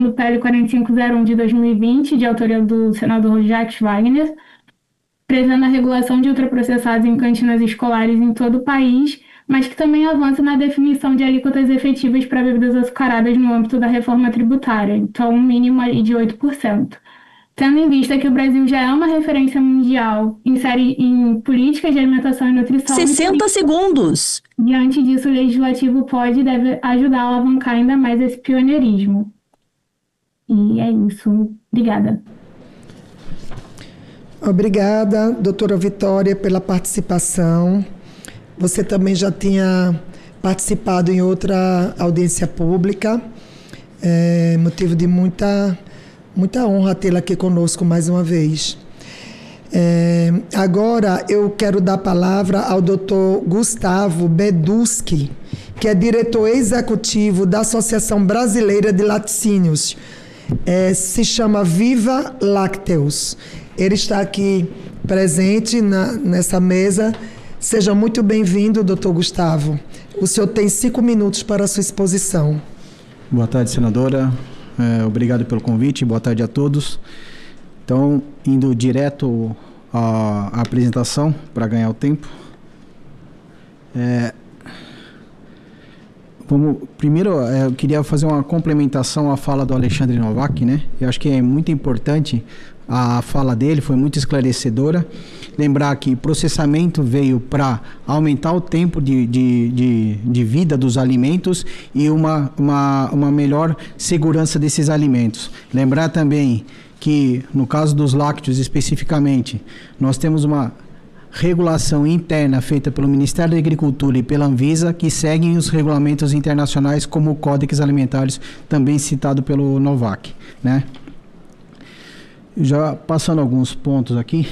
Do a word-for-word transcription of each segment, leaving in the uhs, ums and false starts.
do P L quarenta e cinco zero um de dois mil e vinte, de autoria do senador Jacques Wagner, prevendo a regulação de ultraprocessados em cantinas escolares em todo o país, mas que também avança na definição de alíquotas efetivas para bebidas açucaradas no âmbito da reforma tributária, então um mínimo aí de oito por cento. Tendo em vista que o Brasil já é uma referência mundial em, série, em políticas de alimentação e nutrição... sessenta segundos! Diante disso, o Legislativo pode e deve ajudar a alavancar ainda mais esse pioneirismo. E é isso. Obrigada. Obrigada, doutora Vitória, pela participação. Você também já tinha participado em outra audiência pública. É motivo de muita... Muita honra tê-la aqui conosco mais uma vez. É, agora eu quero dar a palavra ao doutor Gustavo Beduski, que é diretor executivo da Associação Brasileira de Laticínios. É, se chama Viva Lácteos. Ele está aqui presente na, nessa mesa. Seja muito bem-vindo, doutor Gustavo. O senhor tem cinco minutos para a sua exposição. Boa tarde, senadora. É, obrigado pelo convite, boa tarde a todos. Então, indo direto à, à apresentação, para ganhar o tempo. É, vamos, primeiro, é, eu queria fazer uma complementação à fala do Alexandre Novak, né? Eu acho que é muito importante a fala dele, foi muito esclarecedora. Lembrar que processamento veio para aumentar o tempo de, de, de, de vida dos alimentos e uma, uma, uma melhor segurança desses alimentos. Lembrar também que, no caso dos lácteos especificamente, nós temos uma regulação interna feita pelo Ministério da Agricultura e pela Anvisa, que seguem os regulamentos internacionais, como o Códex Alimentares, também citado pelo Novak, né? Já passando alguns pontos aqui,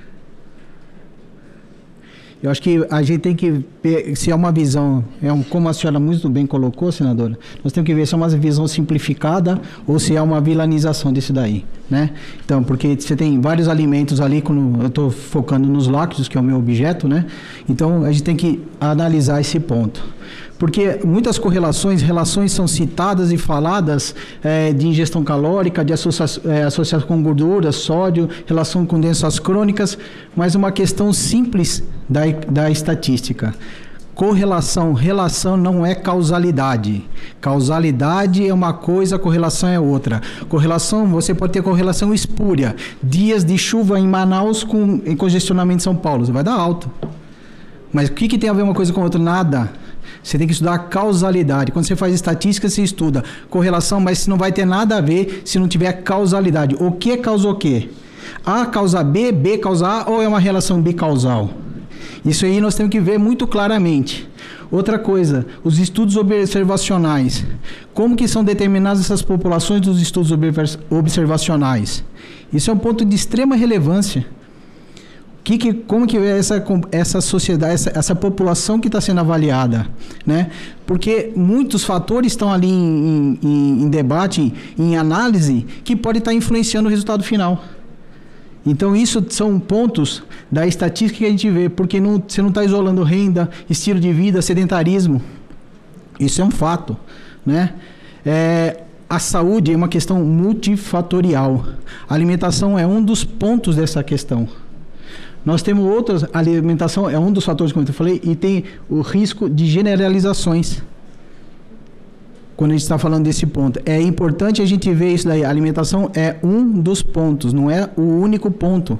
eu acho que a gente tem que ver se é uma visão, é um, como a senhora muito bem colocou, senadora, nós temos que ver se é uma visão simplificada ou se é uma vilanização disso daí, né? Então, porque você tem vários alimentos ali, quando eu estou focando nos lácteos, que é o meu objeto, né? Então, a gente tem que analisar esse ponto. Porque muitas correlações, relações são citadas e faladas é, de ingestão calórica, de associa é, associação com gordura, sódio, relação com doenças crônicas, mas uma questão simples da, da estatística. Correlação, relação não é causalidade. Causalidade é uma coisa, correlação é outra. Correlação, você pode ter correlação espúria. Dias de chuva em Manaus com em congestionamento em São Paulo, você vai dar alta. Mas o que, que tem a ver uma coisa com a outra? Nada. Você tem que estudar a causalidade. Quando você faz estatística, você estuda correlação, mas não vai ter nada a ver se não tiver causalidade. O que causa o quê? A causa B, B causa A, ou é uma relação bicausal? Isso aí nós temos que ver muito claramente. Outra coisa, os estudos observacionais. Como que são determinadas essas populações dos estudos observacionais? Isso é um ponto de extrema relevância. Que, que, como que é essa, essa sociedade, essa, essa população que está sendo avaliada, né? Porque muitos fatores estão ali em, em, em debate, em análise, que pode estar influenciando o resultado final. Então, isso são pontos da estatística que a gente vê, porque não, você não está isolando renda, estilo de vida, sedentarismo. Isso é um fato, né? É, a saúde é uma questão multifatorial. A alimentação é um dos pontos dessa questão. Nós temos outras, a alimentação é um dos fatores, como eu falei, e tem o risco de generalizações. Quando a gente está falando desse ponto. É importante a gente ver isso daí. A alimentação é um dos pontos, não é o único ponto.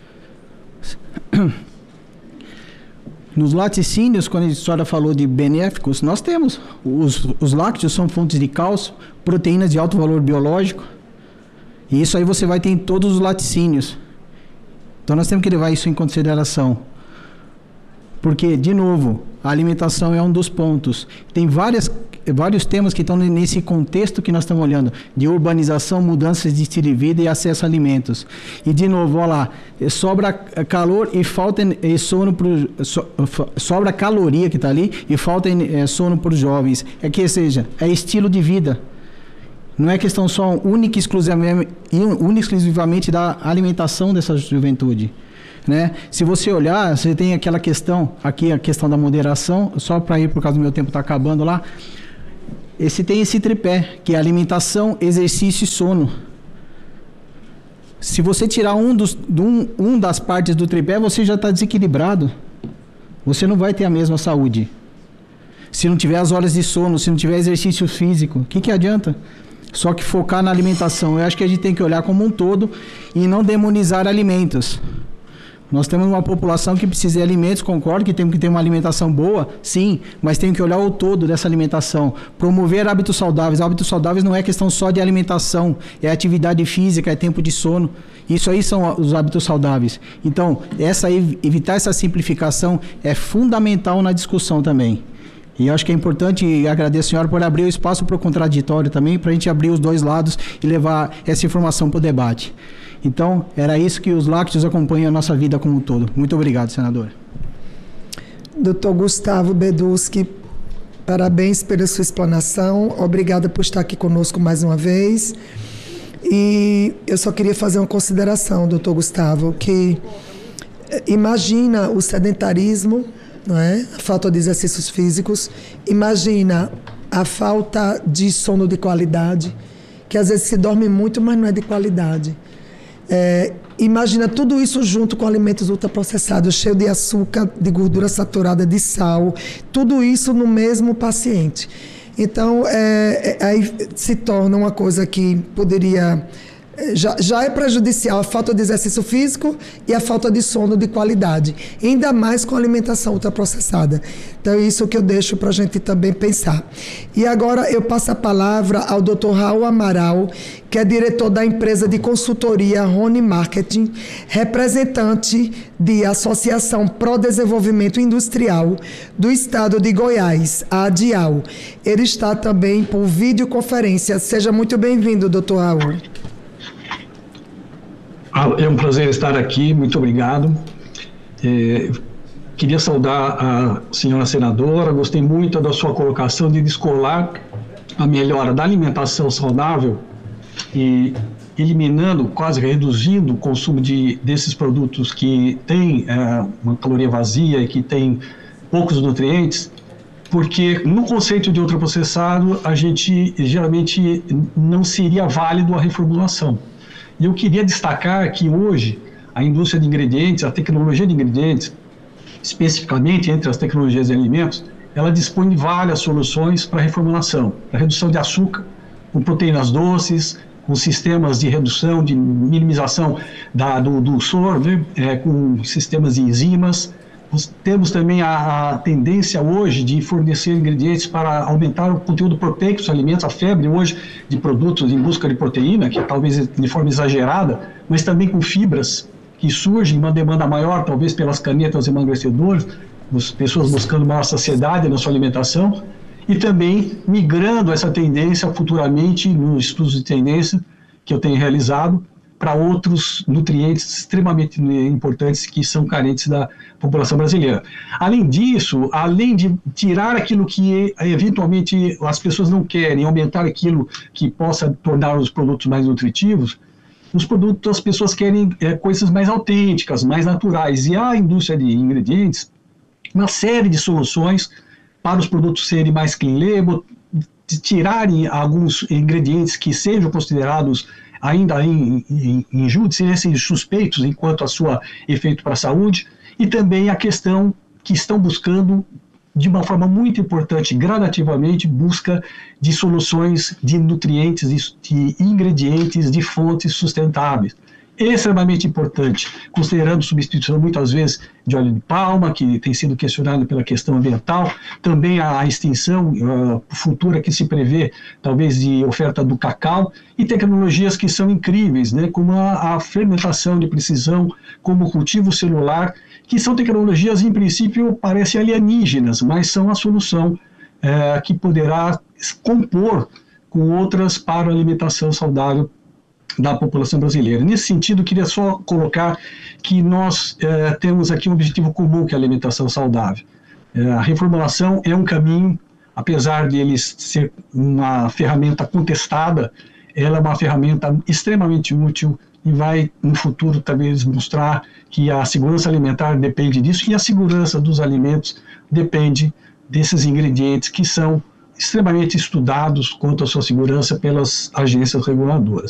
Nos laticínios, quando a senhora falou de benéficos, nós temos. Os, os lácteos são fontes de cálcio, proteínas de alto valor biológico. E isso aí você vai ter em todos os laticínios. Então, nós temos que levar isso em consideração. Porque, de novo, a alimentação é um dos pontos. Tem várias, vários temas que estão nesse contexto que nós estamos olhando, de urbanização, mudanças de estilo de vida e acesso a alimentos. E, de novo, olha lá, sobra calor e falta e sono pro, so, sobra caloria que está ali e falta é, sono para os jovens. É que seja, é estilo de vida. Não é questão só única e exclusivamente, única, exclusivamente da alimentação dessa juventude, né? Se você olhar, você tem aquela questão, aqui a questão da moderação, só para ir por causa do meu tempo está acabando lá, esse tem esse tripé, que é alimentação, exercício e sono. Se você tirar um, dos, um, um das partes do tripé, você já está desequilibrado. Você não vai ter a mesma saúde. Se não tiver as horas de sono, se não tiver exercício físico, o que, que adianta? Só que focar na alimentação. Eu acho que a gente tem que olhar como um todo e não demonizar alimentos. Nós temos uma população que precisa de alimentos, concordo que temos que ter uma alimentação boa, sim, mas tem que olhar o todo dessa alimentação. Promover hábitos saudáveis. Hábitos saudáveis não é questão só de alimentação, é atividade física, é tempo de sono. Isso aí são os hábitos saudáveis. Então, essa, evitar essa simplificação é fundamental na discussão também. E eu acho que é importante, e agradeço a senhora por abrir o espaço para o contraditório também, para a gente abrir os dois lados e levar essa informação para o debate. Então, era isso que os lácteos acompanham a nossa vida como um todo. Muito obrigado, senadora. doutor Gustavo Beduschi, parabéns pela sua explanação. Obrigada por estar aqui conosco mais uma vez. E eu só queria fazer uma consideração, doutor Gustavo, que imagina o sedentarismo, não é? A falta de exercícios físicos, imagina a falta de sono de qualidade, que às vezes se dorme muito, mas não é de qualidade. É, imagina tudo isso junto com alimentos ultraprocessados, cheios de açúcar, de gordura saturada, de sal, tudo isso no mesmo paciente. Então, é, é, aí se torna uma coisa que poderia... Já, já é prejudicial a falta de exercício físico e a falta de sono de qualidade, ainda mais com a alimentação ultraprocessada. Então, é isso que eu deixo para a gente também pensar. E agora eu passo a palavra ao doutor Raul Amaral, que é diretor da empresa de consultoria Rony Marketing, representante de Associação Pro Desenvolvimento Industrial do Estado de Goiás, a ADIAL. Ele está também por videoconferência. Seja muito bem-vindo, doutor Raul. É um prazer estar aqui, muito obrigado. É, queria saudar a senhora senadora, gostei muito da sua colocação de descolar a melhora da alimentação saudável e eliminando, quase reduzindo o consumo de, desses produtos que têm é, uma caloria vazia e que têm poucos nutrientes, porque no conceito de ultraprocessado a gente geralmente não seria válido a reformulação. E eu queria destacar que hoje a indústria de ingredientes, a tecnologia de ingredientes, especificamente entre as tecnologias de alimentos, ela dispõe de várias soluções para reformulação, para redução de açúcar, com proteínas doces, com sistemas de redução, de minimização da, do, do soro, né? é, com sistemas de enzimas. Nós temos também a, a tendência hoje de fornecer ingredientes para aumentar o conteúdo proteico dos alimentos, a febre hoje de produtos em busca de proteína, que talvez de forma exagerada, mas também com fibras, que surgem uma demanda maior, talvez pelas canetas emagrecedoras, as pessoas buscando maior saciedade na sua alimentação, e também migrando essa tendência futuramente, nos estudos de tendência que eu tenho realizado, para outros nutrientes extremamente importantes que são carentes da população brasileira. Além disso, além de tirar aquilo que eventualmente as pessoas não querem, aumentar aquilo que possa tornar os produtos mais nutritivos, os produtos, as pessoas querem é, coisas mais autênticas, mais naturais. E a indústria de ingredientes, uma série de soluções para os produtos serem mais clean label, de tirarem alguns ingredientes que sejam considerados ainda em, em, em júdice, suspeitos enquanto a sua efeito para a saúde, e também a questão que estão buscando, de uma forma muito importante, gradativamente, busca de soluções de nutrientes, de, de ingredientes, de fontes sustentáveis. Extremamente importante, considerando substituição muitas vezes de óleo de palma, que tem sido questionado pela questão ambiental, também a extinção uh, futura que se prevê, talvez, de oferta do cacau, e tecnologias que são incríveis, né, como a, a fermentação de precisão, como o cultivo celular, que são tecnologias, em princípio, parecem alienígenas, mas são a solução uh, que poderá compor com outras para a alimentação saudável da população brasileira. Nesse sentido, queria só colocar que nós eh, temos aqui um objetivo comum, que é a alimentação saudável. Eh, a reformulação é um caminho, apesar de ele ser uma ferramenta contestada, ela é uma ferramenta extremamente útil e vai, no futuro, talvez mostrar que a segurança alimentar depende disso, e a segurança dos alimentos depende desses ingredientes que são extremamente estudados quanto à sua segurança pelas agências reguladoras.